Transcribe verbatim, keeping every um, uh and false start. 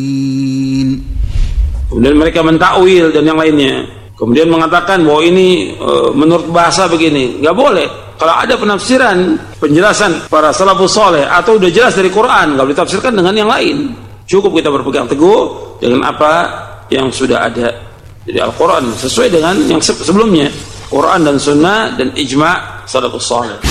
Kemudian mereka mentakwil dan yang lainnya. Kemudian mengatakan bahwa ini e, menurut bahasa begini. Nggak boleh. Kalau ada penafsiran, penjelasan para salafus saleh atau udah jelas dari Quran, nggak boleh ditafsirkan dengan yang lain. Cukup kita berpegang teguh dengan apa yang sudah ada. Jadi Al-Quran sesuai dengan yang sebelumnya, Quran dan Sunnah dan ijma' salafus saleh.